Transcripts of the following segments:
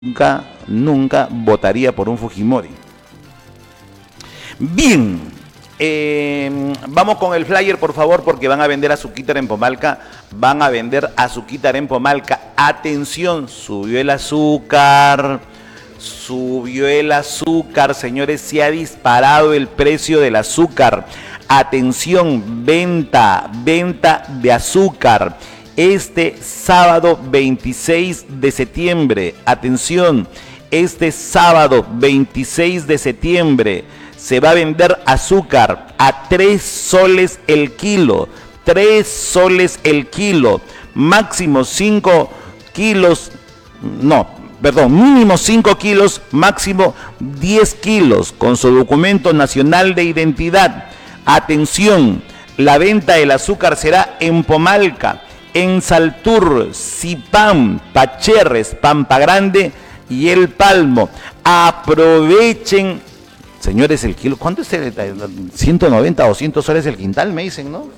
nunca votaría por un Fujimori. Bien, vamos con el flyer, por favor, porque van a vender azuquitar en Pomalca. Van a vender azuquitar en Pomalca. Atención, subió el azúcar. Subió el azúcar, señores, se ha disparado el precio del azúcar. Atención, venta de azúcar. Este sábado 26 de septiembre, atención, este sábado 26 de septiembre se va a vender azúcar a 3 soles el kilo. 3 soles el kilo, máximo 5 kilos, mínimo 5 kilos, máximo 10 kilos, con su documento nacional de identidad. Atención, la venta del azúcar será en Pomalca, en Saltur, Zipán, Pacherres, Pampa Grande y El Palmo. Aprovechen, señores, el kilo. ¿Cuánto es? 190 o 200 soles el quintal, me dicen, ¿no?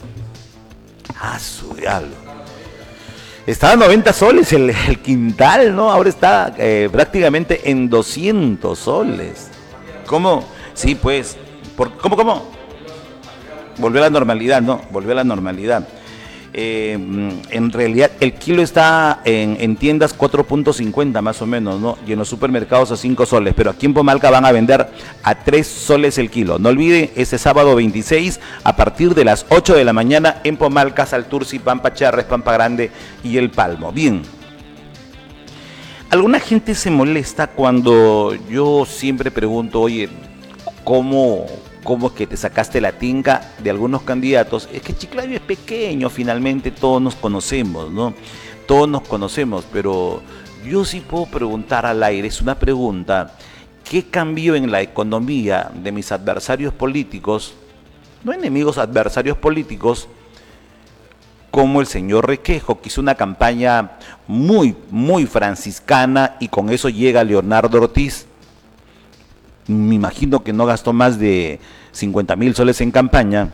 Su diablo. Estaba a 90 soles el quintal, ¿no? Ahora está prácticamente en 200 soles. ¿Cómo? Sí, pues. ¿Cómo? Volvió a la normalidad, ¿no? Volvió a la normalidad. En realidad el kilo está en tiendas 4.50 más o menos, ¿no? Y en los supermercados a 5 soles, pero aquí en Pomalca van a vender a 3 soles el kilo. No olviden, este sábado 26 a partir de las 8 de la mañana en Pomalca, Saltur, Zipán, Pacherres, Pampa Grande y El Palmo. Bien. Alguna gente se molesta cuando yo siempre pregunto, oye, ¿cómo es que te sacaste la tinga de algunos candidatos? Es que Chiclayo es pequeño, finalmente todos nos conocemos, ¿no? Todos nos conocemos, pero yo sí puedo preguntar al aire, es una pregunta, ¿qué cambió en la economía de mis adversarios políticos, no enemigos, adversarios políticos, como el señor Requejo, que hizo una campaña muy franciscana y con eso llega Leonardo Ortiz? Me imagino que no gastó más de 50,000 soles en campaña.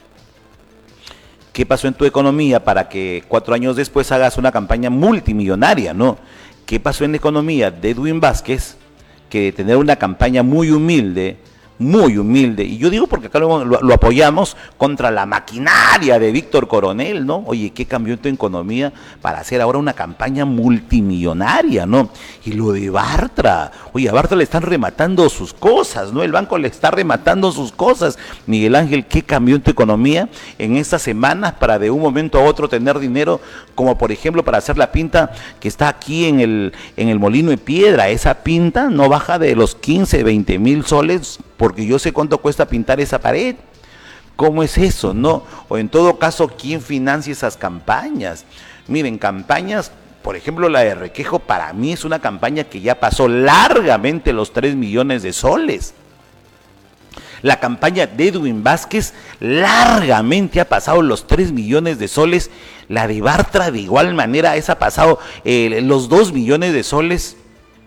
¿Qué pasó en tu economía para que 4 años después hagas una campaña multimillonaria, no? ¿Qué pasó en la economía de Edwin Vázquez, que de tener una campaña muy humilde, y yo digo porque acá lo apoyamos contra la maquinaria de Víctor Coronel, ¿no? Oye, ¿qué cambió en tu economía para hacer ahora una campaña multimillonaria, ¿no? Y lo de Bartra, oye, a Bartra le están rematando sus cosas, ¿no? El banco le está rematando sus cosas. Miguel Ángel, ¿qué cambió en tu economía en estas semanas para de un momento a otro tener dinero, como por ejemplo para hacer la pinta que está aquí en el Molino de Piedra? Esa pinta no baja de los 15, 20,000 soles, porque yo sé cuánto cuesta pintar esa pared. ¿Cómo es eso, no? O en todo caso, ¿quién financia esas campañas? Miren, campañas, por ejemplo, la de Requejo, para mí es una campaña que ya pasó largamente los 3 millones de soles. La campaña de Edwin Vázquez largamente ha pasado los 3 millones de soles. La de Bartra de igual manera, esa ha pasado los 2 millones de soles.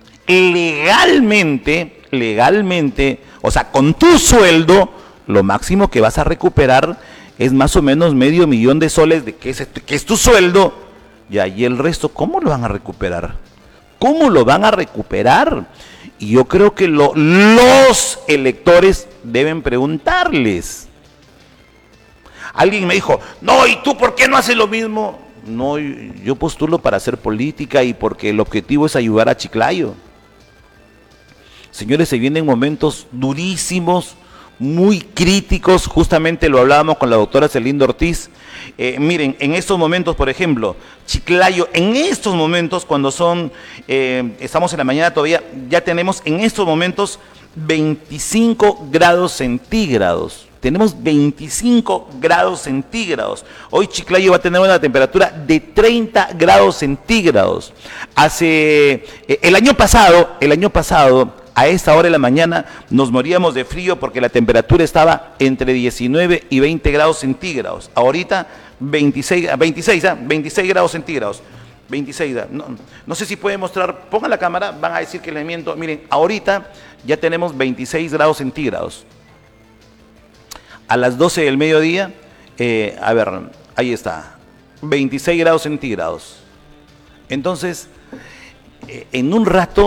Legalmente, o sea, con tu sueldo, lo máximo que vas a recuperar es más o menos $500,000 de soles, que es tu sueldo, y ahí el resto, ¿cómo lo van a recuperar? ¿Cómo lo van a recuperar? Y yo creo que los electores deben preguntarles. Alguien me dijo, no, ¿y tú por qué no haces lo mismo? No, yo postulo para hacer política y porque el objetivo es ayudar a Chiclayo. Señores, se vienen momentos durísimos, muy críticos, justamente lo hablábamos con la doctora Celinda Ortiz. Miren, en estos momentos, por ejemplo, Chiclayo, en estos momentos, cuando estamos en la mañana todavía, ya tenemos en estos momentos 25 grados centígrados. Tenemos 25 grados centígrados. Hoy Chiclayo va a tener una temperatura de 30 grados centígrados. El año pasado, a esta hora de la mañana, nos moríamos de frío porque la temperatura estaba entre 19 y 20 grados centígrados. Ahorita 26 grados centígrados. 26, no sé si puede mostrar, pongan la cámara, van a decir que les miento. Miren, ahorita ya tenemos 26 grados centígrados. A las 12 del mediodía, ahí está, 26 grados centígrados. Entonces, en un rato